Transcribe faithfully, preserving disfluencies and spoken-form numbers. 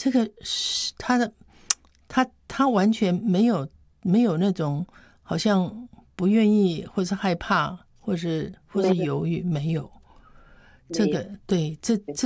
这个是他的，他他完全没有没有那种好像不愿意，或是害怕，或是或是犹豫，没有。这个对，这这